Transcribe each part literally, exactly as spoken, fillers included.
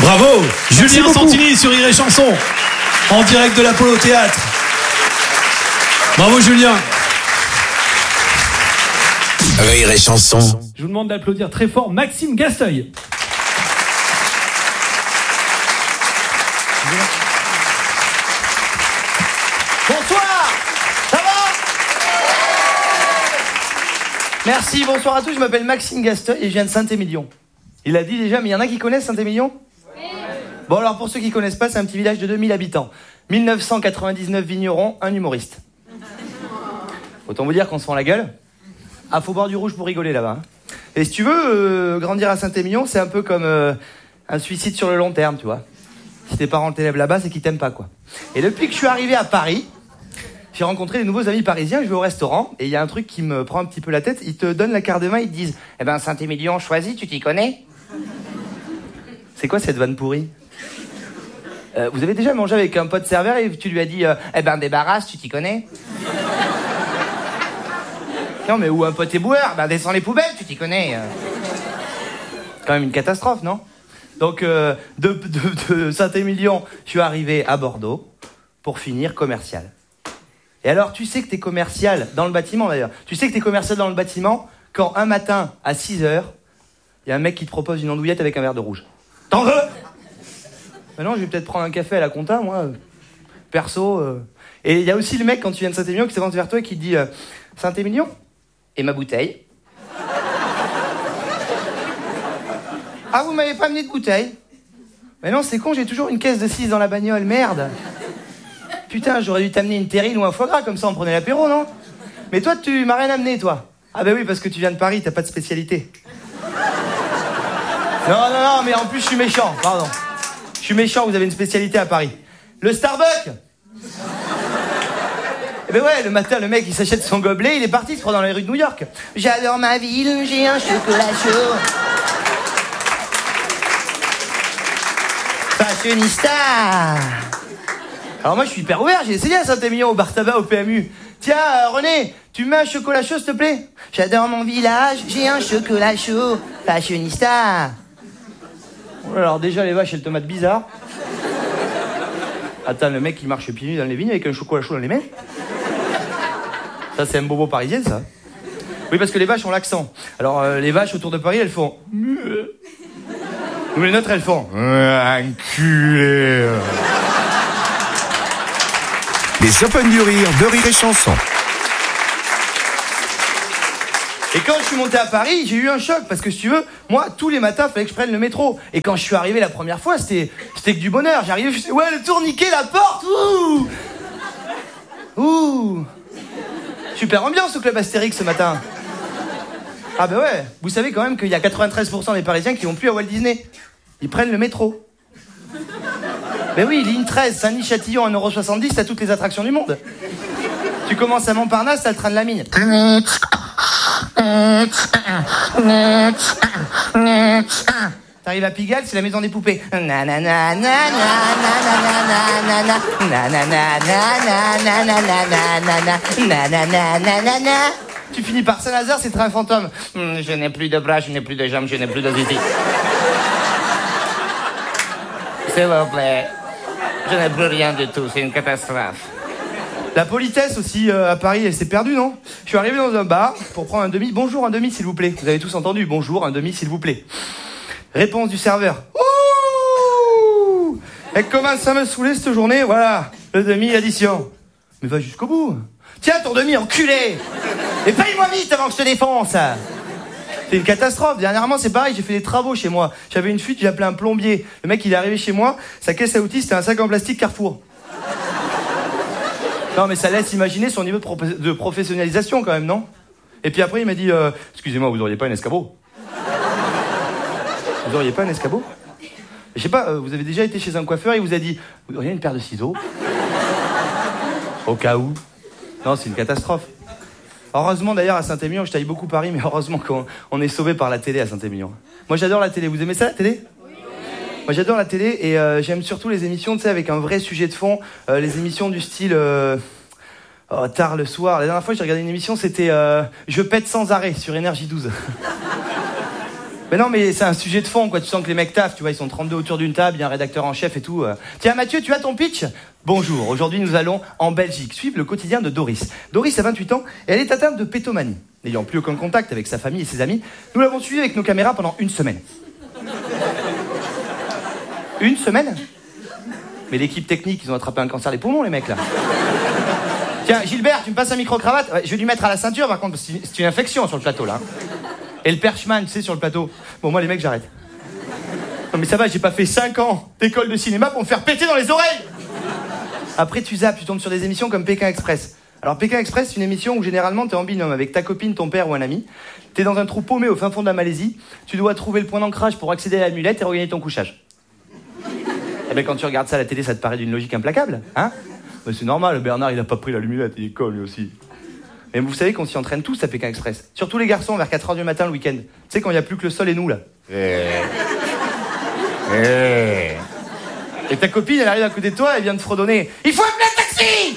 Bravo. Julien Santini sur Rire et Chanson, en direct de l'Apollo Théâtre. Bravo Julien. Rire et Chanson. Je vous demande d'applaudir très fort Maxime Gasteuil. Bonsoir. Ça va? Merci, bonsoir à tous, je m'appelle Maxime Gasteuil et je viens de Saint-Émilion. Il a dit déjà, mais il y en a qui connaissent Saint-Émilion? Oui. Bon alors pour ceux qui connaissent pas, c'est un petit village de deux mille habitants. mille neuf cent quatre-vingt-dix-neuf vignerons, un humoriste. Autant vous dire qu'on se fend la gueule. Ah, faut boire du rouge pour rigoler là-bas. Hein. Et si tu veux, euh, grandir à Saint-Émilion, c'est un peu comme euh, un suicide sur le long terme, tu vois. Si tes parents t'élèvent là-bas, c'est qu'ils t'aiment pas, quoi. Et depuis que je suis arrivé à Paris, j'ai rencontré des nouveaux amis parisiens, je vais au restaurant, et il y a un truc qui me prend un petit peu la tête, ils te donnent la carte de vin, ils te disent « Eh ben, Saint-Émilion, choisis, tu t'y connais ?» C'est quoi cette vanne pourrie? euh, Vous avez déjà mangé avec un pote serveur et tu lui as dit euh, « Eh ben, débarrasse, tu t'y connais ?» Non, mais ou un pote éboueur, ben descends les poubelles, tu t'y connais. Quand même une catastrophe, non? Donc, euh, de, de, de Saint-Émilion, je suis arrivé à Bordeaux pour finir commercial. Et alors, tu sais que t'es commercial dans le bâtiment, d'ailleurs. Tu sais que t'es commercial dans le bâtiment quand, un matin, à six heures, il y a un mec qui te propose une andouillette avec un verre de rouge. T'en veux? Maintenant, je vais peut-être prendre un café à la compta, moi. Perso. Euh... Et il y a aussi le mec, quand tu viens de Saint-Émilion, qui s'avance vers toi et qui te dit euh, « Saint-Émilion ? Et ma bouteille ?» Ah, vous m'avez pas amené de bouteille? Mais non, c'est con, j'ai toujours une caisse de six dans la bagnole, merde. Putain, j'aurais dû t'amener une terrine ou un foie gras, comme ça on prenait l'apéro, non? Mais toi, tu m'as rien amené, toi. Ah bah oui, parce que tu viens de Paris, t'as pas de spécialité. Non, non, non, mais en plus, je suis méchant, pardon. Je suis méchant, vous avez une spécialité à Paris. Le Starbucks. Eh ben ouais, le matin, le mec, il s'achète son gobelet, il est parti, il se prend dans les rues de New York. J'adore ma ville, j'ai un chocolat chaud. Fashionista. Alors moi, je suis hyper ouvert, j'ai essayé à Saint-Émilion, au bar tabac, au P M U. Tiens, euh, René, tu mets un chocolat chaud, s'il te plaît? J'adore mon village, j'ai un chocolat chaud. Fashionista. Alors déjà, les vaches, elles te matent bizarre. Attends, le mec, il marche pieds nus dans les vignes avec un chocolat chaud dans les mains. Ça, c'est un bobo parisien, ça. Oui, parce que les vaches ont l'accent. Alors, euh, les vaches autour de Paris, elles font... Nous, les nôtres, elles font... Enculé. Les Open du Rire de Rire et Chanson. Et quand je suis monté à Paris, j'ai eu un choc, parce que si tu veux, moi, tous les matins, il fallait que je prenne le métro. Et quand je suis arrivé la première fois, c'était, c'était que du bonheur. J'arrivais, je disais, ouais, le tourniquet, la porte, ouh Ouh Super ambiance au club Astérix ce matin. Ah ben ouais, vous savez quand même qu'il y a quatre-vingt-treize pour cent des Parisiens qui vont plus à Walt Disney. Ils prennent le métro. Ben oui, ligne treize, Saint-Denis-Châtillon, un euro soixante-dix, t'as toutes les attractions du monde. Tu commences à Montparnasse, t'as le train de la mine. T'arrives à Pigalle, c'est la maison des poupées. Tu finis par Saint-Lazare, c'est train fantôme. Je n'ai plus de bras, je n'ai plus de jambes, je n'ai plus de zizi. S'il vous plaît. Je n'ai plus rien du tout, c'est une catastrophe. La politesse aussi euh, à Paris, elle s'est perdue, non? Je suis arrivé dans un bar pour prendre un demi. Bonjour, un demi, s'il vous plaît. Vous avez tous entendu. Bonjour, un demi, s'il vous plaît. Réponse du serveur. Ouh! Elle commence à me saouler cette journée. Voilà, le demi, addition. Mais va jusqu'au bout. Tiens, ton demi, enculé! Et paye-moi vite avant que je te défonce. C'est une catastrophe. Dernièrement, c'est pareil, j'ai fait des travaux chez moi. J'avais une fuite, j'ai appelé un plombier. Le mec, il est arrivé chez moi. Sa caisse à outils, c'était un sac en plastique Carrefour. Non, mais ça laisse imaginer son niveau de, pro- de professionnalisation quand même, non? Et puis après, il m'a dit euh, « Excusez-moi, vous auriez pas un escabeau ?» Vous auriez pas un escabeau? Je sais pas, euh, vous avez déjà été chez un coiffeur et il vous a dit « Vous auriez une paire de ciseaux ?» Au cas où. Non, c'est une catastrophe. Heureusement, d'ailleurs, à Saint-Émilion, je taille beaucoup Paris, mais heureusement qu'on on est sauvé par la télé à Saint-Émilion. Moi, j'adore la télé. Vous aimez ça, la télé? Moi, j'adore la télé et euh, j'aime surtout les émissions, tu sais, avec un vrai sujet de fond. Euh, les émissions du style euh, oh, tard le soir. La dernière fois, j'ai regardé une émission, c'était euh, Je pète sans arrêt sur Énergie douze. Mais non, mais c'est un sujet de fond, quoi. Tu sens que les mecs taffent, tu vois, ils sont trente-deux autour d'une table, il y a un rédacteur en chef et tout. Tiens, Mathieu, tu as ton pitch ? Bonjour, aujourd'hui nous allons en Belgique suivre le quotidien de Doris. Doris a vingt-huit ans et elle est atteinte de pétomanie. N'ayant plus aucun contact avec sa famille et ses amis, nous l'avons suivie avec nos caméras pendant une semaine. Une semaine ? Mais l'équipe technique, ils ont attrapé un cancer des poumons, les mecs, là. Tiens, Gilbert, tu me passes un micro-cravate ? Ouais, je vais lui mettre à la ceinture, par contre, c'est une infection sur le plateau, là. Et le perchman, tu sais, sur le plateau. Bon, moi, les mecs, j'arrête. Non, mais ça va, j'ai pas fait cinq ans d'école de cinéma pour me faire péter dans les oreilles. Après, tu zappes, tu tombes sur des émissions comme Pékin Express. Alors, Pékin Express, c'est une émission où généralement, t'es en binôme avec ta copine, ton père ou un ami. T'es dans un trou paumé au fin fond de la Malaisie. Tu dois trouver le point d'ancrage pour accéder à l'amulette et regagner ton couchage. Eh ben, quand tu regardes ça à la télé, ça te paraît d'une logique implacable, hein ? Mais c'est normal, Bernard, il a pas pris la lumette, il est con, lui aussi. Mais vous savez qu'on s'y entraîne tous à Pékin Express. Surtout les garçons, vers quatre heures du matin le week-end. Tu sais, quand il n'y a plus que le sol et nous, là. Et ta copine, elle arrive à côté de toi, elle vient de fredonner. Il faut appeler un taxi.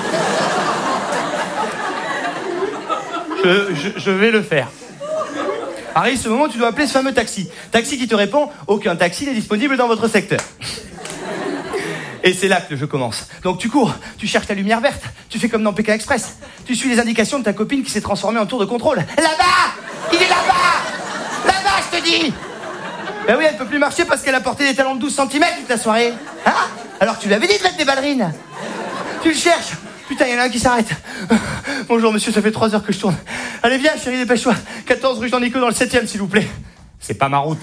je, je, je vais le faire. Arrive ce moment où tu dois appeler ce fameux taxi. Taxi qui te répond, aucun taxi n'est disponible dans votre secteur. Et c'est là que le jeu commence. Donc tu cours, tu cherches la lumière verte, tu fais comme dans Pékin Express. Tu suis les indications de ta copine qui s'est transformée en tour de contrôle. Là-bas! Il est là-bas! Là-bas, je te dis! Ben oui, elle peut plus marcher parce qu'elle a porté des talons de douze centimètres toute la soirée. Hein? Alors tu lui avais dit de mettre des ballerines. Tu le cherches. Putain, il y en a un qui s'arrête. Bonjour monsieur, ça fait trois heures que je tourne. Allez viens, chérie, dépêche-toi. quatorze rue Jean-Nico dans le septième, s'il vous plaît. C'est pas ma route.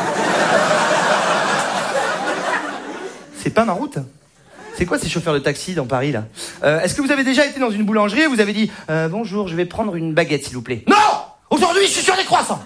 C'est pas ma route. C'est quoi ces chauffeurs de taxi dans Paris, là ? euh, Est-ce que vous avez déjà été dans une boulangerie et vous avez dit euh, « Bonjour, je vais prendre une baguette, s'il vous plaît. » Non ! Aujourd'hui, je suis sur des croissants.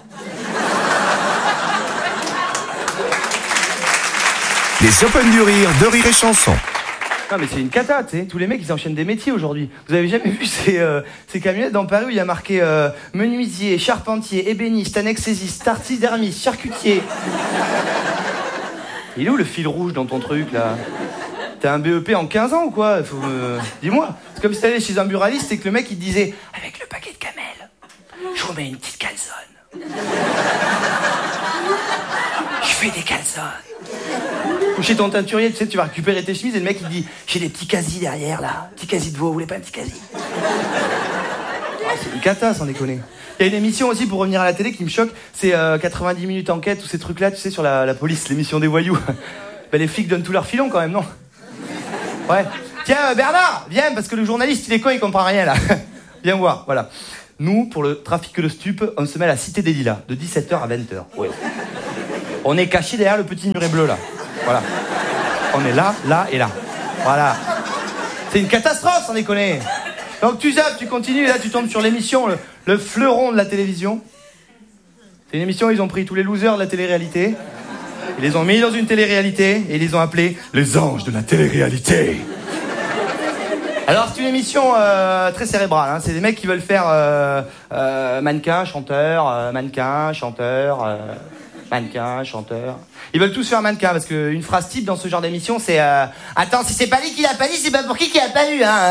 Les Open du Rire de Rire et Chanson. Non mais c'est une cata, tu sais. Tous les mecs, ils enchaînent des métiers aujourd'hui. Vous avez jamais vu ces, euh, ces camionnettes dans Paris où il y a marqué euh, menuisier, charpentier, ébéniste, anesthésiste, taxidermiste, charcutier. Il est où le fil rouge dans ton truc, là ? T'as un B E P en quinze ans ou quoi ? Faut me... Dis-moi. C'est comme si t'allais chez un buraliste et que le mec, il te disait « Avec le paquet de camel, je vous mets une petite calzone. Je fais des calzones. » Ou chez ton teinturier, tu sais, tu vas récupérer tes chemises et le mec, il te dit « J'ai des petits quasi derrière, là. Petit quasi de veau, vous voulez pas un petit quasi ?» Ah, c'est une cata, sans déconner. Il y a une émission aussi, pour revenir à la télé, qui me choque, c'est euh, quatre-vingt-dix minutes enquête, tous ces trucs-là, tu sais, sur la, la police, l'émission des voyous. Ben, les flics donnent tout leur filon quand même, non ? Ouais. Tiens, euh, Bernard, viens, parce que le journaliste, il est con, il comprend rien, là. Viens voir, voilà. Nous, pour le trafic de stupes, on se met à la Cité des Lilas, de dix-sept heures à vingt heures. Ouais. On est caché derrière le petit muret bleu, là. Voilà. On est là, là et là. Voilà. C'est une catastrophe, sans déconner. Donc tu zappes, tu continues, et là tu tombes sur l'émission, le, le fleuron de la télévision. C'est une émission où ils ont pris tous les losers de la télé-réalité, ils les ont mis dans une télé-réalité, et ils les ont appelés les anges de la télé-réalité. Alors c'est une émission euh, très cérébrale, hein. C'est des mecs qui veulent faire euh, euh, mannequin, chanteur, euh, mannequin, chanteur, euh, mannequin, chanteur. Ils veulent tous faire mannequin, parce qu'une phrase type dans ce genre d'émission, c'est euh, « Attends, si c'est pas lui qui l'a pas dit, c'est pas pour qui qui l'a pas eu, hein ?»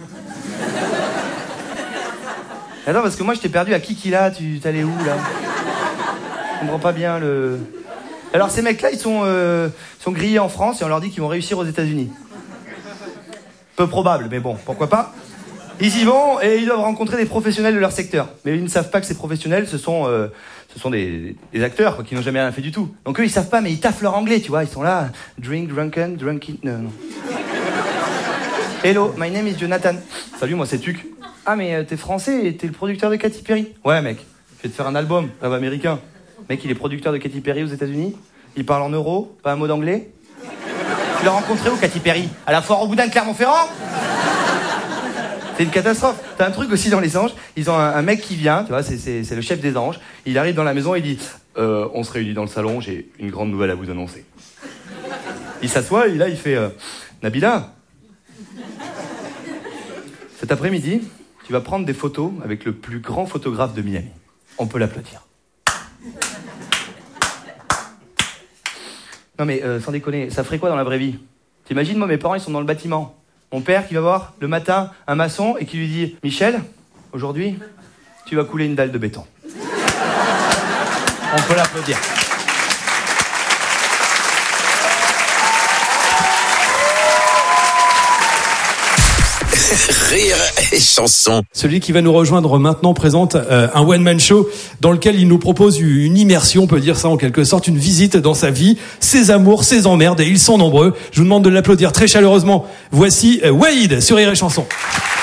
Attends, parce que moi je t'ai perdu à qui qui là, tu t'allais où là ? Je comprends pas bien le... Alors ces mecs là ils sont, euh, sont grillés en France et on leur dit qu'ils vont réussir aux États-Unis. Peu probable, mais bon, pourquoi pas. Ils y vont et ils doivent rencontrer des professionnels de leur secteur. Mais ils ne savent pas que ces professionnels, ce sont, euh, ce sont des, des acteurs quoi, qui n'ont jamais rien fait du tout. Donc eux ils savent pas mais ils taffent leur anglais, tu vois, ils sont là, drink, drunken, drunken... Non, non. Hello, my name is Jonathan. Salut, moi c'est Tuc. Ah mais euh, t'es français et t'es le producteur de Katy Perry. Ouais mec, je vais te faire un album, rêve américain. Mec, il est producteur de Katy Perry aux États-Unis. Il parle en euros, pas un mot d'anglais. Tu l'as rencontré où, Katy Perry ? À la foire au boudin de Clermont-Ferrand ? C'est une catastrophe. T'as un truc aussi dans les anges. Ils ont un, un mec qui vient, tu vois, c'est, c'est, c'est le chef des anges. Il arrive dans la maison et il dit euh, on se réunit dans le salon, j'ai une grande nouvelle à vous annoncer. Il s'assoit et là il fait euh, Nabila, cet après-midi, tu vas prendre des photos avec le plus grand photographe de Miami. On peut l'applaudir. Non mais euh, sans déconner, ça ferait quoi dans la vraie vie ? T'imagines, moi mes parents ils sont dans le bâtiment. Mon père qui va voir le matin un maçon et qui lui dit « Michel, aujourd'hui, tu vas couler une dalle de béton. » On peut l'applaudir. Rire et chanson. Celui qui va nous rejoindre maintenant présente euh, un one-man show dans lequel il nous propose une immersion, on peut dire ça en quelque sorte, une visite dans sa vie, ses amours, ses emmerdes, et ils sont nombreux. Je vous demande de l'applaudir très chaleureusement. Voici euh, Wade sur Rire et Chanson.